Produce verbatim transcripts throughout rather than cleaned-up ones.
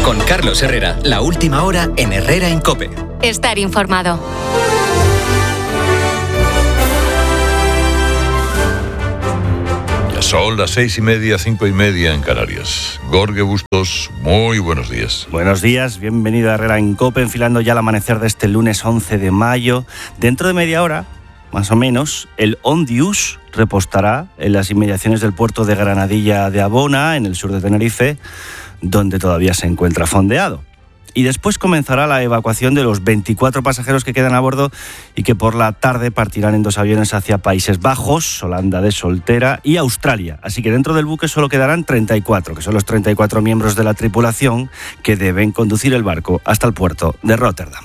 Con Carlos Herrera, la última hora en Herrera en COPE. Estar informado. Ya son las seis y media, cinco y media en Canarias. Jorge Bustos, muy buenos días. Buenos días, bienvenido a Herrera en COPE, enfilando ya el amanecer de este lunes once de mayo. Dentro de media hora, más o menos, el Ondius repostará en las inmediaciones del puerto de Granadilla de Abona, en el sur de Tenerife, donde todavía se encuentra fondeado. Y después comenzará la evacuación de los veinticuatro pasajeros que quedan a bordo y que por la tarde partirán en dos aviones hacia Países Bajos, Holanda de Soltera y Australia. Así que dentro del buque solo quedarán treinta y cuatro, que son los treinta y cuatro miembros de la tripulación que deben conducir el barco hasta el puerto de Rotterdam.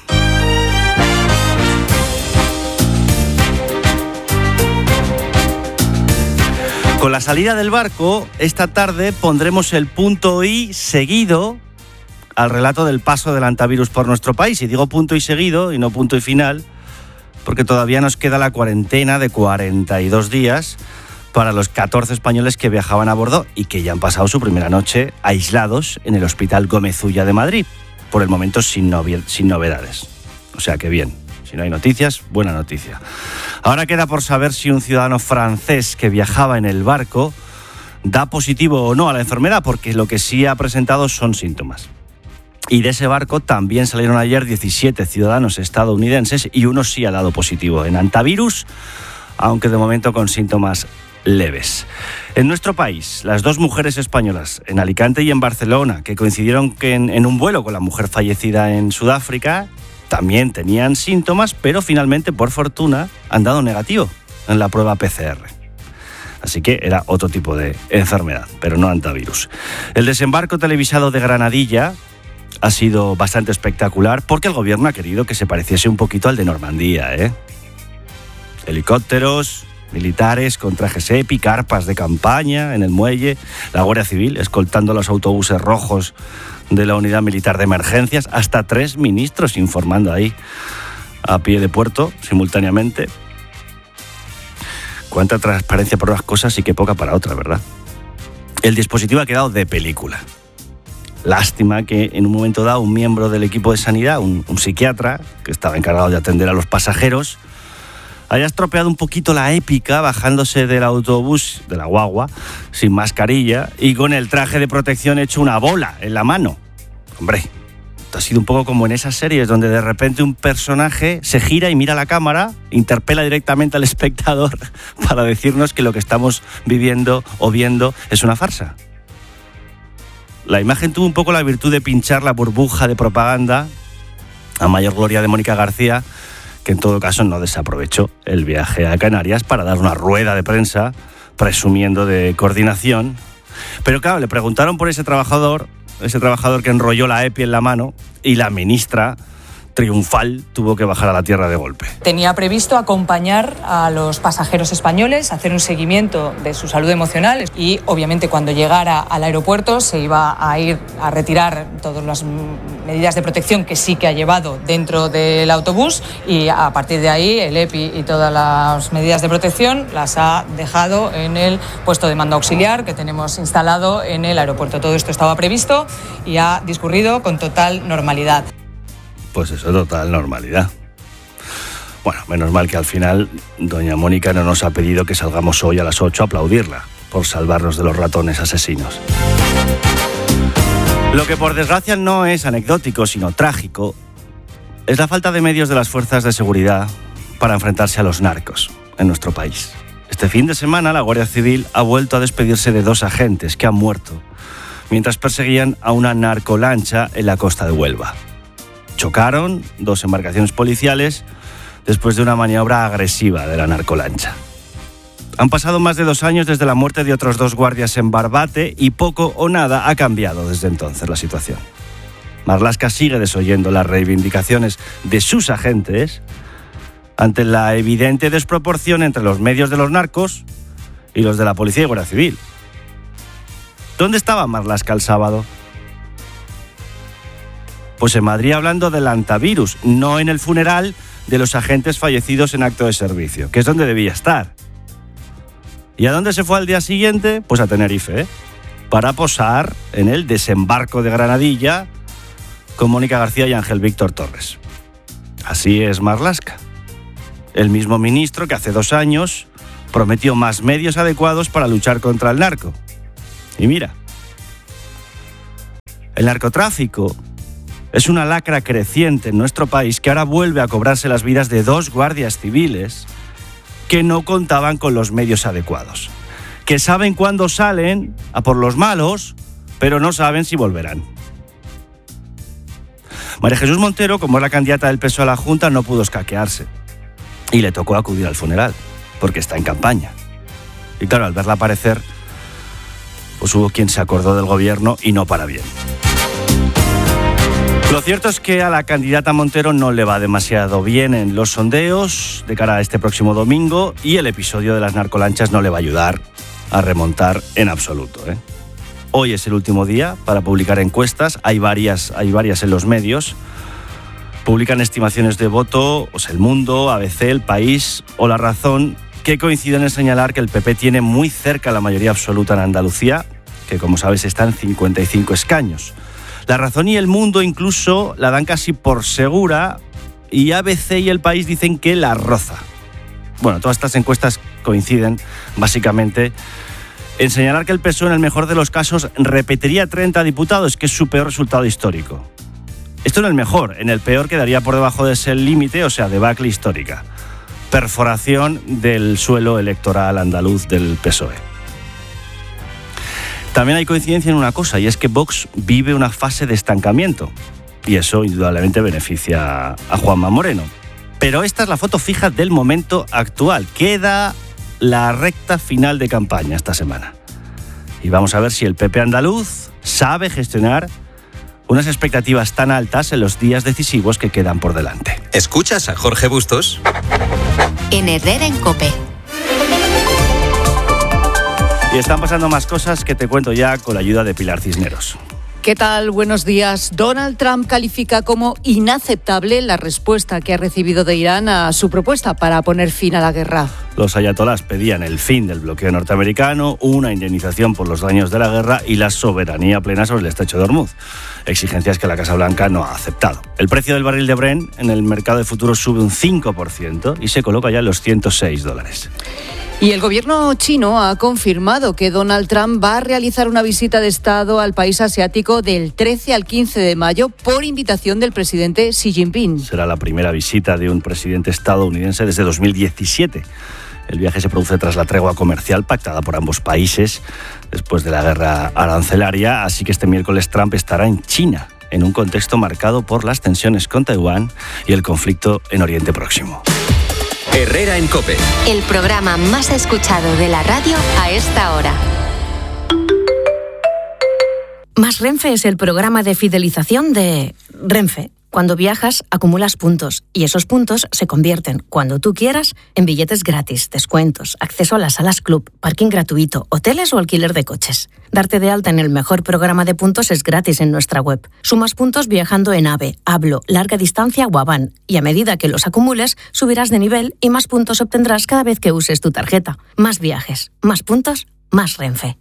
Con la salida del barco, esta tarde pondremos el punto y seguido al relato del paso del hantavirus por nuestro país. Y digo punto y seguido y no punto y final, porque todavía nos queda la cuarentena de cuarenta y dos días para los catorce españoles que viajaban a bordo y que ya han pasado su primera noche aislados en el Hospital Gómez Ulla de Madrid. Por el momento sin, novi- sin novedades. O sea que bien. Si no hay noticias, buena noticia. Ahora queda por saber si un ciudadano francés que viajaba en el barco da positivo o no a la enfermedad, porque lo que sí ha presentado son síntomas. Y de ese barco también salieron ayer diecisiete ciudadanos estadounidenses y uno sí ha dado positivo en hantavirus, aunque de momento con síntomas leves. En nuestro país, las dos mujeres españolas, en Alicante y en Barcelona, que coincidieron que en, en un vuelo con la mujer fallecida en Sudáfrica, también tenían síntomas, pero finalmente, por fortuna, han dado negativo en la prueba P C R. Así que era otro tipo de enfermedad, pero no hantavirus. El desembarco televisado de Granadilla ha sido bastante espectacular porque el gobierno ha querido que se pareciese un poquito al de Normandía, ¿eh? Helicópteros, militares con trajes EPI, carpas de campaña en el muelle, la Guardia Civil escoltando los autobuses rojos de la Unidad Militar de Emergencias, hasta tres ministros informando ahí a pie de puerto simultáneamente. Cuánta transparencia por unas cosas y qué poca para otras, ¿verdad? El dispositivo ha quedado de película. Lástima que en un momento dado un miembro del equipo de sanidad, un, un psiquiatra que estaba encargado de atender a los pasajeros, haya estropeado un poquito la épica bajándose del autobús, de la guagua, sin mascarilla y con el traje de protección hecho una bola en la mano. Hombre, esto ha sido un poco como en esas series donde de repente un personaje se gira y mira a la cámara, interpela directamente al espectador para decirnos que lo que estamos viviendo o viendo es una farsa. La imagen tuvo un poco la virtud de pinchar la burbuja de propaganda, a mayor gloria de Mónica García, que en todo caso no desaprovechó el viaje a Canarias para dar una rueda de prensa presumiendo de coordinación. Pero claro, le preguntaron por ese trabajador, ese trabajador que enrolló la EPI en la mano, y la ministra, triunfal, tuvo que bajar a la tierra de golpe. Tenía previsto acompañar a los pasajeros españoles, hacer un seguimiento de su salud emocional y obviamente cuando llegara al aeropuerto se iba a ir a retirar todas las medidas de protección que sí que ha llevado dentro del autobús y a partir de ahí el EPI y todas las medidas de protección las ha dejado en el puesto de mando auxiliar que tenemos instalado en el aeropuerto. Todo esto estaba previsto y ha discurrido con total normalidad. Pues eso, total normalidad. Bueno, menos mal que al final doña Mónica no nos ha pedido que salgamos hoy a las ocho a aplaudirla por salvarnos de los ratones asesinos. Lo que por desgracia no es anecdótico, sino trágico, es la falta de medios de las fuerzas de seguridad para enfrentarse a los narcos en nuestro país. Este fin de semana la Guardia Civil ha vuelto a despedirse de dos agentes que han muerto mientras perseguían a una narcolancha en la costa de Huelva. Chocaron dos embarcaciones policiales después de una maniobra agresiva de la narcolancha. Han pasado más de dos años desde la muerte de otros dos guardias en Barbate y poco o nada ha cambiado desde entonces la situación. Marlaska sigue desoyendo las reivindicaciones de sus agentes ante la evidente desproporción entre los medios de los narcos y los de la Policía y Guardia Civil. ¿Dónde estaba Marlaska el sábado? Pues en Madrid hablando del hantavirus, no en el funeral de los agentes fallecidos en acto de servicio, que es donde debía estar. ¿Y a dónde se fue al día siguiente? Pues a Tenerife, ¿eh? Para posar en el desembarco de Granadilla con Mónica García y Ángel Víctor Torres. Así es Marlaska, el mismo ministro que hace dos años prometió más medios adecuados para luchar contra el narco. Y mira, el narcotráfico es una lacra creciente en nuestro país que ahora vuelve a cobrarse las vidas de dos guardias civiles que no contaban con los medios adecuados, que saben cuándo salen a por los malos, pero no saben si volverán. María Jesús Montero, como es la candidata del P S O E a la Junta, no pudo escaquearse y le tocó acudir al funeral, porque está en campaña. Y claro, al verla aparecer, pues hubo quien se acordó del gobierno y no para bien. Lo cierto es que a la candidata Montero no le va demasiado bien en los sondeos de cara a este próximo domingo y el episodio de las narcolanchas no le va a ayudar a remontar en absoluto, ¿eh? Hoy es el último día para publicar encuestas, hay varias, hay varias en los medios. Publican estimaciones de voto, pues El Mundo, A B C, El País o La Razón, que coinciden en señalar que el P P tiene muy cerca la mayoría absoluta en Andalucía, que como sabes está en cincuenta y cinco escaños. La Razón y El Mundo incluso la dan casi por segura y A B C y El País dicen que la roza. Bueno, todas estas encuestas coinciden básicamente en señalar que el P S O E en el mejor de los casos repetiría treinta diputados, que es su peor resultado histórico. Esto en el mejor, en el peor quedaría por debajo de ese límite, o sea, debacle histórica. Perforación del suelo electoral andaluz del P S O E. También hay coincidencia en una cosa, y es que Vox vive una fase de estancamiento. Y eso indudablemente beneficia a Juanma Moreno. Pero esta es la foto fija del momento actual. Queda la recta final de campaña esta semana. Y vamos a ver si el P P andaluz sabe gestionar unas expectativas tan altas en los días decisivos que quedan por delante. ¿Escuchas a Jorge Bustos? En Herrera en COPE. Y están pasando más cosas que te cuento ya con la ayuda de Pilar Cisneros. ¿Qué tal? Buenos días. Donald Trump califica como inaceptable la respuesta que ha recibido de Irán a su propuesta para poner fin a la guerra. Los ayatolás pedían el fin del bloqueo norteamericano, una indemnización por los daños de la guerra y la soberanía plena sobre el estrecho de Hormuz. Exigencias que la Casa Blanca no ha aceptado. El precio del barril de Brent en el mercado de futuros sube un cinco por ciento y se coloca ya en los ciento seis dólares. Y el gobierno chino ha confirmado que Donald Trump va a realizar una visita de Estado al país asiático del trece al quince de mayo por invitación del presidente Xi Jinping. Será la primera visita de un presidente estadounidense desde dos mil diecisiete. El viaje se produce tras la tregua comercial pactada por ambos países después de la guerra arancelaria, así que este miércoles Trump estará en China, en un contexto marcado por las tensiones con Taiwán y el conflicto en Oriente Próximo. Herrera en COPE. El programa más escuchado de la radio a esta hora. Más Renfe es el programa de fidelización de Renfe. Cuando viajas, acumulas puntos y esos puntos se convierten, cuando tú quieras, en billetes gratis, descuentos, acceso a las salas club, parking gratuito, hoteles o alquiler de coches. Darte de alta en el mejor programa de puntos es gratis en nuestra web. Sumas puntos viajando en AVE, Hablo, Larga Distancia o Avan. Y a medida que los acumules, subirás de nivel y más puntos obtendrás cada vez que uses tu tarjeta. Más viajes, más puntos, más Renfe.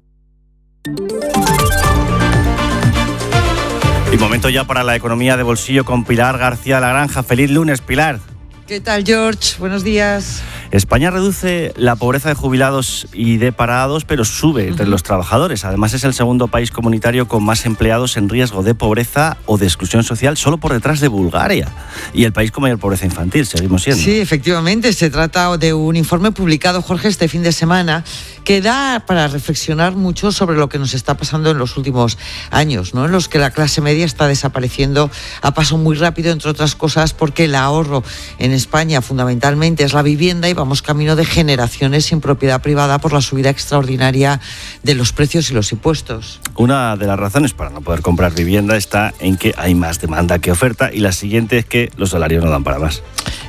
Y momento ya para la economía de bolsillo con Pilar García Lagranja. Feliz lunes, Pilar. ¿Qué tal, George? Buenos días. España reduce la pobreza de jubilados y de parados, pero sube entre uh-huh. los trabajadores. Además, es el segundo país comunitario con más empleados en riesgo de pobreza o de exclusión social, solo por detrás de Bulgaria. Y el país con mayor pobreza infantil, seguimos siendo. Sí, efectivamente. Se trata de un informe publicado, Jorge, este fin de semana, que da para reflexionar mucho sobre lo que nos está pasando en los últimos años, ¿no? En los que la clase media está desapareciendo a paso muy rápido, entre otras cosas, porque el ahorro en España fundamentalmente es la vivienda y vamos camino de generaciones sin propiedad privada por la subida extraordinaria de los precios y los impuestos. Una de las razones para no poder comprar vivienda está en que hay más demanda que oferta y la siguiente es que los salarios no dan para más.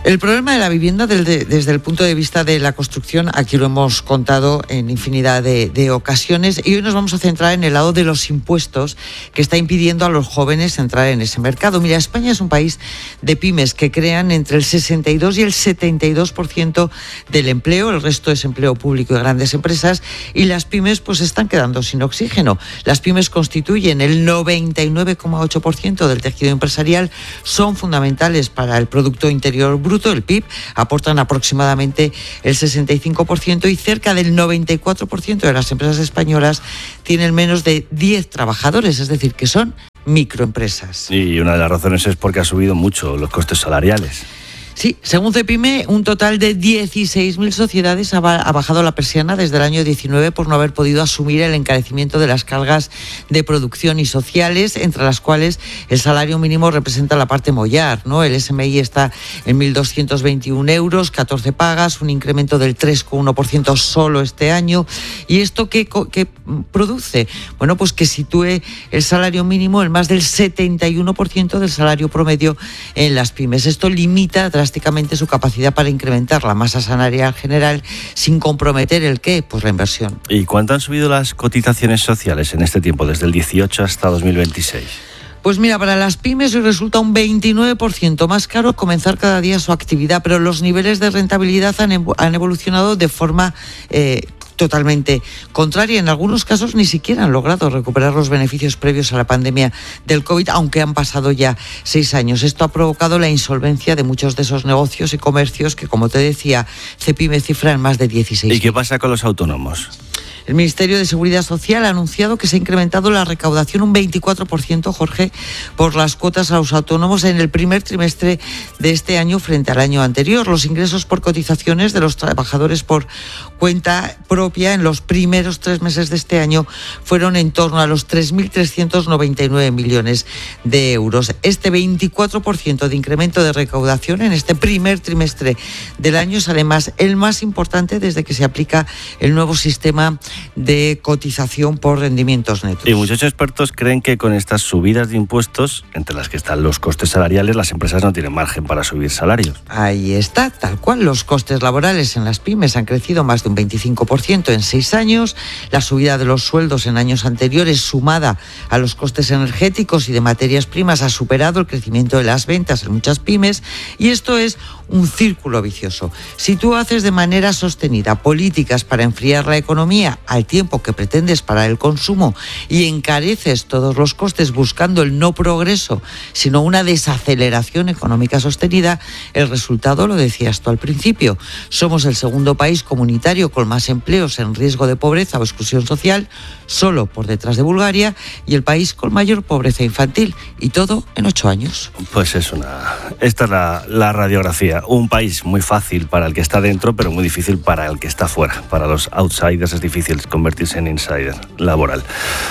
El problema de la vivienda desde, desde el punto de vista de la construcción, aquí lo hemos contado en infinidad de, de ocasiones, y hoy nos vamos a centrar en el lado de los impuestos que está impidiendo a los jóvenes entrar en ese mercado. Mira, España es un país de pymes que crean entre el sesenta y dos y el setenta y dos por ciento del empleo, el resto es empleo público y grandes empresas, y las pymes pues están quedando sin oxígeno. Las pymes constituyen el noventa y nueve coma ocho por ciento del tejido empresarial, son fundamentales para el Producto Interior Bruto, el P I B, aportan aproximadamente el sesenta y cinco por ciento y cerca del noventa y cuatro por ciento de las empresas españolas tienen menos de diez trabajadores, es decir, que son microempresas. Y una de las razones es porque ha subido mucho los costes salariales. Sí, según Cepime, un total de dieciséis mil sociedades ha, ha bajado la persiana desde el año diecinueve por no haber podido asumir el encarecimiento de las cargas de producción y sociales, entre las cuales el salario mínimo representa la parte mollar, ¿no? El S M I está en mil doscientos veintiún euros, catorce pagas, un incremento del tres coma uno por ciento solo este año. ¿Y esto qué, qué produce? Bueno, pues que sitúe el salario mínimo en más del setenta y uno por ciento del salario promedio en las pymes. Esto limita drásticamente su capacidad para incrementar la masa salarial general sin comprometer el qué, pues la inversión. ¿Y cuánto han subido las cotizaciones sociales en este tiempo, desde el dieciocho hasta dos mil veintiséis? Pues mira, para las pymes hoy resulta un veintinueve por ciento más caro comenzar cada día su actividad, pero los niveles de rentabilidad han, han evolucionado de forma eh, totalmente contraria. En algunos casos ni siquiera han logrado recuperar los beneficios previos a la pandemia del COVID, aunque han pasado ya seis años. Esto ha provocado la insolvencia de muchos de esos negocios y comercios que, como te decía, Cepime cifra en más de dieciséis. ¿Y qué pasa con los autónomos? El Ministerio de Seguridad Social ha anunciado que se ha incrementado la recaudación un veinticuatro por ciento, Jorge, por las cuotas a los autónomos en el primer trimestre de este año frente al año anterior. Los ingresos por cotizaciones de los trabajadores por cuenta propia en los primeros tres meses de este año fueron en torno a los tres mil trescientos noventa y nueve millones de euros. Este veinticuatro por ciento de incremento de recaudación en este primer trimestre del año es además el más importante desde que se aplica el nuevo sistema de cotización por rendimientos netos. Y muchos expertos creen que con estas subidas de impuestos, entre las que están los costes salariales, las empresas no tienen margen para subir salarios. Ahí está, tal cual. Los costes laborales en las pymes han crecido más de un veinticinco por ciento en seis años. La subida de los sueldos en años anteriores, sumada a los costes energéticos y de materias primas, ha superado el crecimiento de las ventas en muchas pymes, y esto es un círculo vicioso. Si tú haces de manera sostenida políticas para enfriar la economía al tiempo que pretendes para el consumo y encareces todos los costes buscando el no progreso, sino una desaceleración económica sostenida, el resultado lo decías tú al principio. Somos el segundo país comunitario con más empleos en riesgo de pobreza o exclusión social, solo por detrás de Bulgaria, y el país con mayor pobreza infantil, y todo en ocho años. Pues es una... Esta es la, la radiografía. Un país muy fácil para el que está dentro, pero muy difícil para el que está fuera. Para los outsiders es difícil convertirse en insider laboral.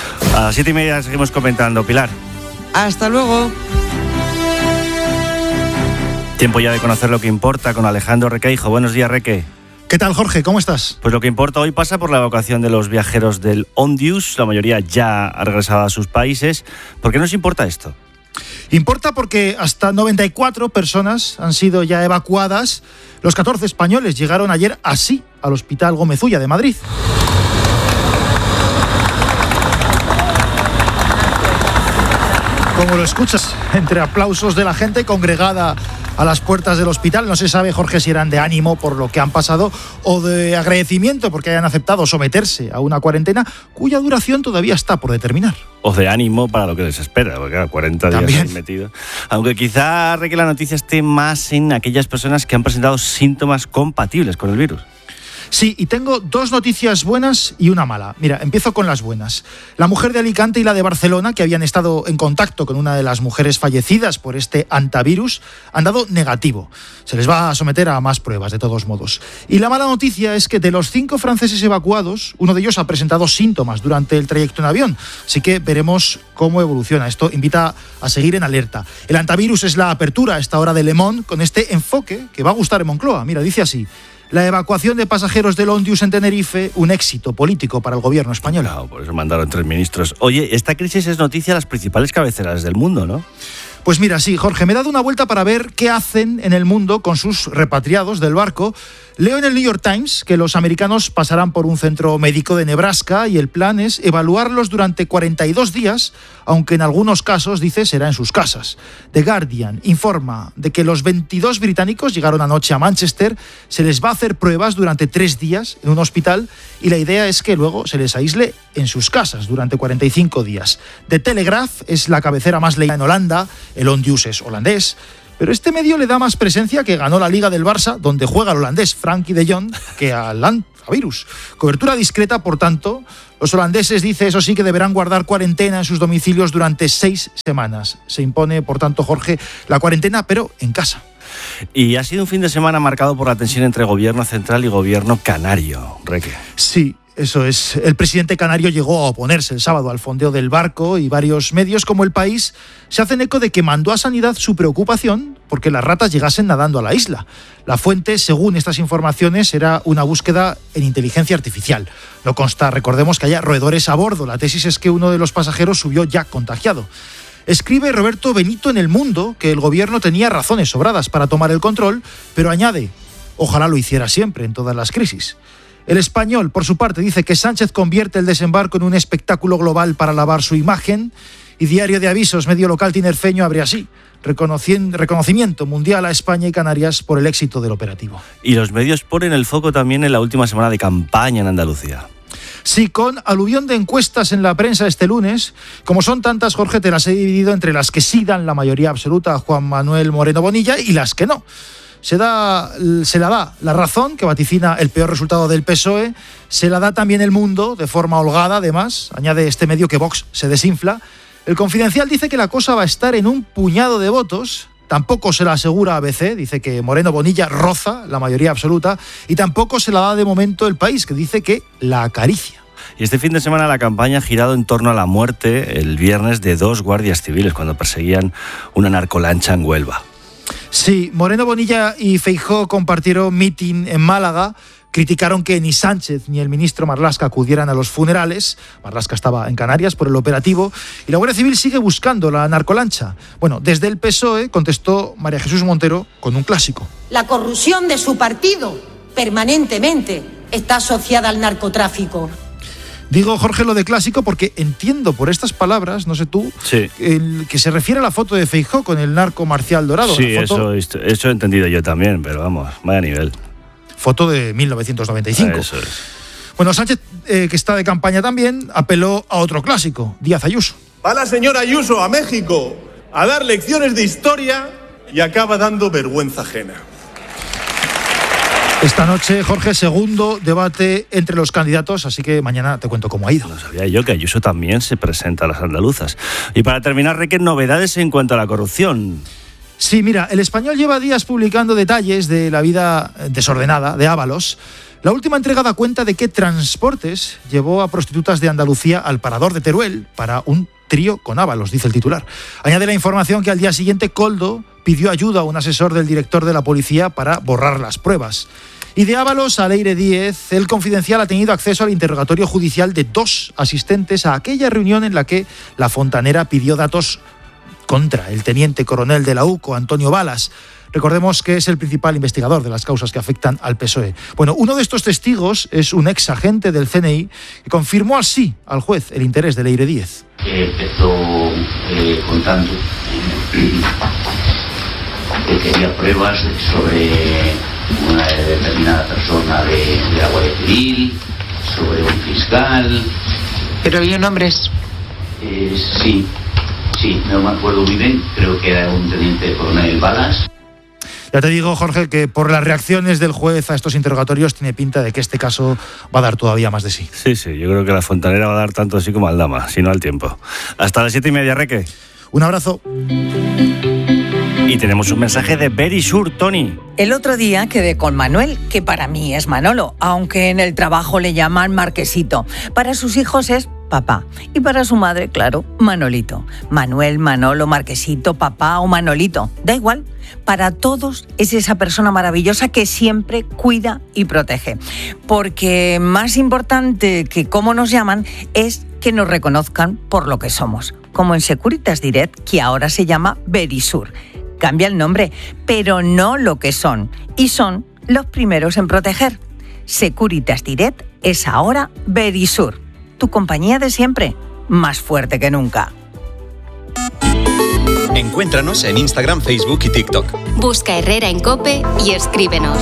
A las siete y media seguimos comentando. Pilar. Hasta luego. Tiempo ya de conocer lo que importa con Alejandro Requeijo. Buenos días, Reque. ¿Qué tal, Jorge? ¿Cómo estás? Pues lo que importa hoy pasa por la evacuación de los viajeros del Ondius. La mayoría ya ha regresado a sus países. ¿Por qué nos importa esto? Importa porque hasta noventa y cuatro personas han sido ya evacuadas. Los catorce españoles llegaron ayer así al Hospital Gómez Ulla de Madrid. Como lo escuchas, entre aplausos de la gente congregada a las puertas del hospital, no se sabe, Jorge, si eran de ánimo por lo que han pasado o de agradecimiento porque hayan aceptado someterse a una cuarentena cuya duración todavía está por determinar. O de ánimo para lo que les espera, porque claro, cuarenta días ahí metido. Aunque quizá, Reque, la noticia esté más en aquellas personas que han presentado síntomas compatibles con el virus. Sí, y tengo dos noticias buenas y una mala. Mira, empiezo con las buenas. La mujer de Alicante y la de Barcelona, que habían estado en contacto con una de las mujeres fallecidas por este hantavirus, han dado negativo. Se les va a someter a más pruebas, de todos modos. Y la mala noticia es que de los cinco franceses evacuados, uno de ellos ha presentado síntomas durante el trayecto en avión. Así que veremos cómo evoluciona. Esto invita a seguir en alerta. El hantavirus es la apertura a esta hora de Le Monde con este enfoque que va a gustar en Moncloa. Mira, dice así: la evacuación de pasajeros del Ondius en Tenerife, un éxito político para el gobierno español. Claro, por eso mandaron tres ministros. Oye, esta crisis es noticia a las principales cabeceras del mundo, ¿no? Pues mira, sí, Jorge, me he dado una vuelta para ver qué hacen en el mundo con sus repatriados del barco. Leo en el New York Times que los americanos pasarán por un centro médico de Nebraska y el plan es evaluarlos durante cuarenta y dos días, aunque en algunos casos, dice, será en sus casas. The Guardian informa de que los veintidós británicos llegaron anoche a Manchester, se les va a hacer pruebas durante tres días en un hospital y la idea es que luego se les aísle en sus casas durante cuarenta y cinco días. The Telegraph es la cabecera más leída en Holanda, el On-News es holandés, pero este medio le da más presencia que ganó la Liga del Barça, donde juega el holandés Frankie de Jong, que al antivirus. Cobertura discreta, por tanto. Los holandeses, dice, eso sí, que deberán guardar cuarentena en sus domicilios durante seis semanas. Se impone, por tanto, Jorge, la cuarentena, pero en casa. Y ha sido un fin de semana marcado por la tensión entre gobierno central y gobierno canario, Reque. Sí. Eso es, el presidente canario llegó a oponerse el sábado al fondeo del barco y varios medios como El País se hacen eco de que mandó a Sanidad su preocupación porque las ratas llegasen nadando a la isla. La fuente, según estas informaciones, era una búsqueda en inteligencia artificial. No consta, recordemos, que haya roedores a bordo. La tesis es que uno de los pasajeros subió ya contagiado. Escribe Roberto Benito en El Mundo que el gobierno tenía razones sobradas para tomar el control, pero añade, ojalá lo hiciera siempre en todas las crisis. El Español, por su parte, dice que Sánchez convierte el desembarco en un espectáculo global para lavar su imagen. Y Diario de Avisos, medio local tinerfeño, abre así: reconocimiento mundial a España y Canarias por el éxito del operativo. Y los medios ponen el foco también en la última semana de campaña en Andalucía. Sí, con aluvión de encuestas en la prensa este lunes. Como son tantas, Jorge, te las he dividido entre las que sí dan la mayoría absoluta a Juan Manuel Moreno Bonilla y las que no. Se, da, se la da la razón, que vaticina el peor resultado del P S O E, se la da también El Mundo, de forma holgada además, añade este medio que Vox se desinfla. El Confidencial dice que la cosa va a estar en un puñado de votos, tampoco se la asegura A B C, dice que Moreno Bonilla roza la mayoría absoluta, y tampoco se la da de momento El País, que dice que la acaricia. Y este fin de semana la campaña ha girado en torno a la muerte el viernes de dos guardias civiles cuando perseguían una narcolancha en Huelva. Sí, Moreno Bonilla y Feijóo compartieron mitin en Málaga, criticaron que ni Sánchez ni el ministro Marlaska acudieran a los funerales. Marlaska estaba en Canarias por el operativo y la Guardia Civil sigue buscando la narcolancha. Bueno, desde el P S O E contestó María Jesús Montero con un clásico. La corrupción de su partido permanentemente está asociada al narcotráfico. Digo, Jorge, lo de clásico porque entiendo por estas palabras, no sé tú, sí, el, que se refiere a la foto de Feijóo con el narco Marcial Dorado. Sí, foto, eso, eso he entendido yo también, pero vamos, vaya nivel. Foto de mil novecientos noventa y cinco. Eso es. Bueno, Sánchez, eh, que está de campaña también, apeló a otro clásico, Díaz Ayuso. Va la señora Ayuso a México a dar lecciones de historia y acaba dando vergüenza ajena. Esta noche, Jorge, segundo debate entre los candidatos, así que mañana te cuento cómo ha ido. No sabía yo que Ayuso también se presenta a las andaluzas. Y para terminar, Reque, novedades en cuanto a la corrupción. Sí, mira, El Español lleva días publicando detalles de la vida desordenada de Ábalos. La última entrega da cuenta de que Transportes llevó a prostitutas de Andalucía al parador de Teruel para un trío con Ábalos, dice el titular. Añade la información que al día siguiente Koldo pidió ayuda a un asesor del director de la policía para borrar las pruebas. Y de Ábalos a Leire Díez, el Confidencial ha tenido acceso al interrogatorio judicial de dos asistentes a aquella reunión en la que la fontanera pidió datos contra el teniente coronel de la U C O, Antonio Balas. Recordemos que es el principal investigador de las causas que afectan al P S O E. Bueno, uno de estos testigos es un ex agente del C N I que confirmó así al juez el interés de Leire Díez. Empezó eh, contando que quería pruebas sobre una determinada persona de, de la Guardia Civil, sobre un fiscal. ¿Pero había nombres? Eh, sí, sí, no me acuerdo muy bien, creo que era un teniente coronel Balas. Ya te digo, Jorge, que por las reacciones del juez a estos interrogatorios tiene pinta de que este caso va a dar todavía más de sí. Sí, sí, yo creo que la fontanera va a dar tanto así como Aldama, si no al tiempo. Hasta las siete y media, Reque. Un abrazo. Y tenemos un mensaje de Very Sure, Tony. El otro día quedé con Manuel, que para mí es Manolo, aunque en el trabajo le llaman Marquesito. Para sus hijos es papá. Y para su madre, claro, Manolito. Manuel, Manolo, Marquesito, papá o Manolito. Da igual. Para todos es esa persona maravillosa que siempre cuida y protege. Porque más importante que cómo nos llaman es que nos reconozcan por lo que somos. como en Securitas Direct, que ahora se llama Verisur. Cambia el nombre, pero no lo que son, y son los primeros en proteger. Securitas Direct es ahora Verisur, tu compañía de siempre, más fuerte que nunca. Encuéntranos en Instagram, Facebook y TikTok. Busca Herrera en COPE y escríbenos.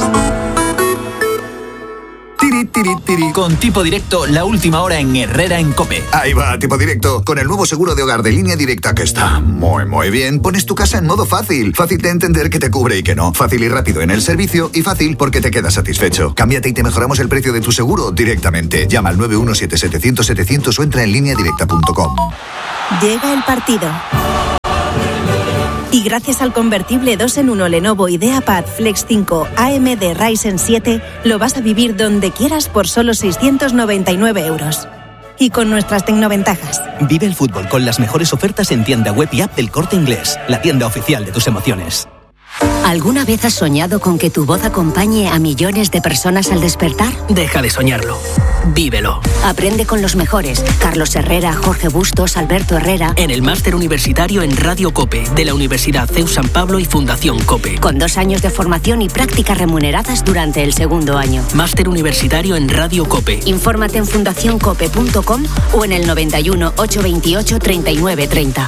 Tiri, tiri, tiri. Con Tipo Directo, la última hora en Herrera en COPE. Ahí va, Tipo Directo. Con el nuevo seguro de hogar de Línea Directa, que está muy, muy bien, pones tu casa en modo fácil. Fácil de entender que te cubre y que no. Fácil y rápido en el servicio y fácil porque te quedas satisfecho. Cámbiate y te mejoramos el precio de tu seguro directamente. Llama al nueve uno siete setecientos setecientos o entra en línea directa punto com. Llega el partido. Y gracias al convertible dos en uno Lenovo IdeaPad Flex cinco A M D Ryzen siete, lo vas a vivir donde quieras por solo seiscientos noventa y nueve euros. Y con nuestras tecnoventajas. Vive el fútbol con las mejores ofertas en tienda web y app del Corte Inglés, la tienda oficial de tus emociones. ¿Alguna vez has soñado con que tu voz acompañe a millones de personas al despertar? Deja de soñarlo. Vívelo. Aprende con los mejores. Carlos Herrera, Jorge Bustos, Alberto Herrera. En el máster universitario en Radio COPE de la Universidad C E U San Pablo y Fundación COPE. Con dos años de formación y prácticas remuneradas durante el segundo año. Máster universitario en Radio COPE. Infórmate en fundación cope punto com o en el noventa y uno, ochocientos veintiocho, treinta y nueve treinta.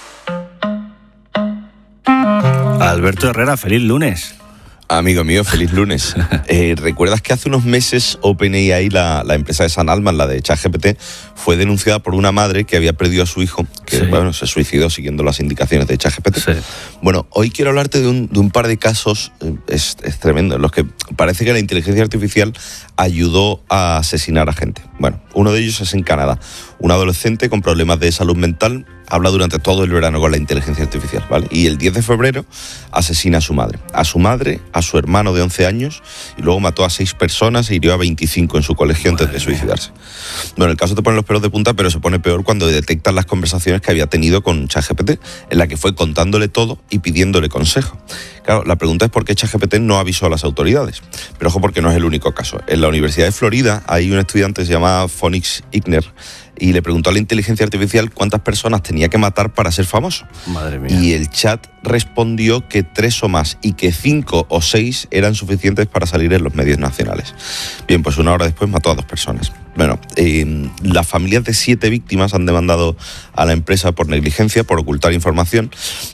Alberto Herrera, feliz lunes. Amigo mío, feliz lunes. Eh, ¿Recuerdas que hace unos meses OpenAI, la, la empresa de Sam Altman, la de ChatGPT, fue denunciada por una madre que había perdido a su hijo, que sí. bueno, se suicidó siguiendo las indicaciones de ChatGPT? Sí. Bueno, hoy quiero hablarte de un, de un par de casos, eh, es, es tremendo, en los que parece que la inteligencia artificial ayudó a asesinar a gente. Bueno, uno de ellos es en Canadá. Un adolescente con problemas de salud mental habla durante todo el verano con la inteligencia artificial, ¿vale? Y el diez de febrero asesina a su madre. A su madre, a su hermano de once años, y luego mató a seis personas e hirió a veinticinco en su colegio antes de suicidarse. Bueno, el caso te pone los pelos de punta, pero se pone peor cuando detectan las conversaciones que había tenido con ChatGPT, en la que fue contándole todo y pidiéndole consejo. Claro, la pregunta es por qué ChatGPT no avisó a las autoridades. Pero ojo, porque no es el único caso. En la Universidad de Florida hay un estudiante que se llama Phoenix Igner, y le preguntó a la inteligencia artificial cuántas personas tenía que matar para ser famoso. Madre mía. Y el chat respondió que tres o más y que cinco o seis eran suficientes para salir en los medios nacionales. Bien, pues una hora después mató a dos personas. Bueno, eh, las familias de siete víctimas han demandado a la empresa por negligencia, por ocultar información,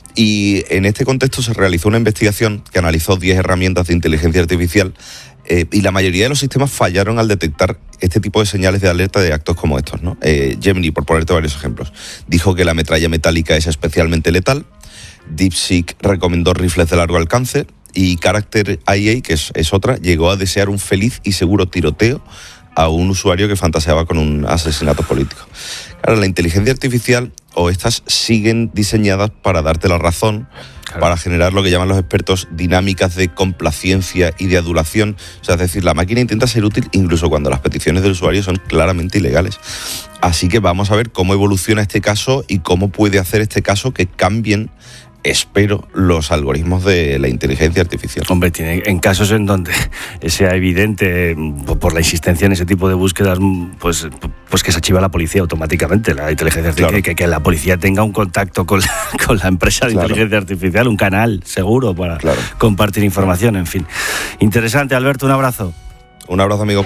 y en este contexto se realizó una investigación que analizó diez herramientas de inteligencia artificial. Eh, y la mayoría de los sistemas fallaron al detectar este tipo de señales de alerta de actos como estos, ¿no? Eh, Gemini, por ponerte varios ejemplos, dijo que la metralla metálica es especialmente letal. DeepSeek recomendó rifles de largo alcance. Y Character I A, que es, es otra, llegó a desear un feliz y seguro tiroteo a un usuario que fantaseaba con un asesinato político. Claro, la inteligencia artificial, o estas siguen diseñadas para darte la razón, claro, para generar lo que llaman los expertos dinámicas de complacencia y de adulación. O sea, es decir, la máquina intenta ser útil incluso cuando las peticiones del usuario son claramente ilegales. Así que vamos a ver cómo evoluciona este caso y cómo puede hacer este caso que cambien, espero, los algoritmos de la inteligencia artificial. Hombre, tiene, en casos en donde sea evidente por la insistencia en ese tipo de búsquedas, pues, pues que se archiva la policía automáticamente, la inteligencia artificial, claro, que, que la policía tenga un contacto con la, con la empresa de, claro, inteligencia artificial, un canal seguro para, claro, compartir información, en fin. Interesante, Alberto, un abrazo. Un abrazo, amigo.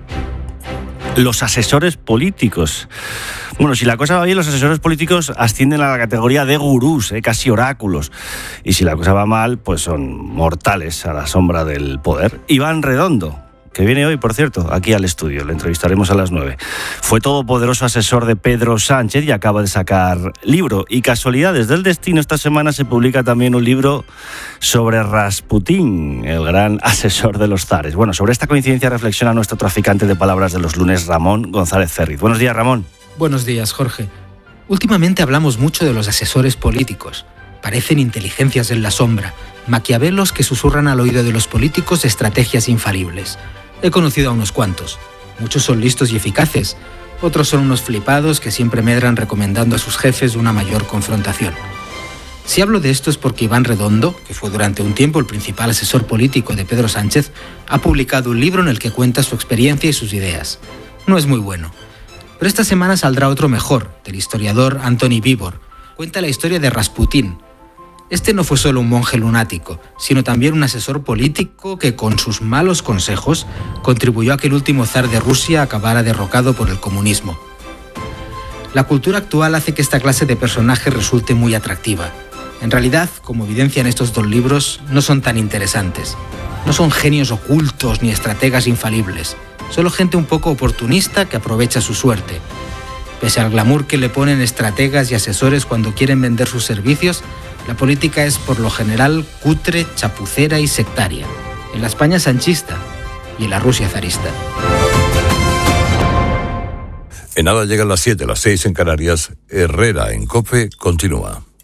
Los asesores políticos. Bueno, si la cosa va bien, los asesores políticos ascienden a la categoría de gurús, eh, casi oráculos. Y si la cosa va mal, pues son mortales a la sombra del poder. Iván Redondo, que viene hoy, por cierto, aquí al estudio, le entrevistaremos a las nueve. Fue todopoderoso asesor de Pedro Sánchez y acaba de sacar libro. Y casualidades del destino, esta semana se publica también un libro sobre Rasputín, el gran asesor de los zares. Bueno, sobre esta coincidencia reflexiona nuestro traficante de palabras de los lunes, Ramón González Cerriz. Buenos días, Ramón. Buenos días, Jorge. Últimamente hablamos mucho de los asesores políticos. Parecen inteligencias en la sombra, maquiavelos que susurran al oído de los políticos estrategias infalibles. He conocido a unos cuantos. Muchos son listos y eficaces. Otros son unos flipados que siempre medran recomendando a sus jefes una mayor confrontación. Si hablo de esto es porque Iván Redondo, que fue durante un tiempo el principal asesor político de Pedro Sánchez, ha publicado un libro en el que cuenta su experiencia y sus ideas. No es muy bueno. Pero esta semana saldrá otro mejor, del historiador Antoni Víbor, cuenta la historia de Rasputín. Este no fue solo un monje lunático, sino también un asesor político que con sus malos consejos contribuyó a que el último zar de Rusia acabara derrocado por el comunismo. La cultura actual hace que esta clase de personaje resulte muy atractiva. En realidad, como evidencian estos dos libros, no son tan interesantes. No son genios ocultos ni estrategas infalibles, solo gente un poco oportunista que aprovecha su suerte. Pese al glamour que le ponen estrategas y asesores cuando quieren vender sus servicios, la política es por lo general cutre, chapucera y sectaria, en la España sanchista y en la Rusia zarista. En nada llegan las siete, las seis en Canarias. Herrera en COPE continúa.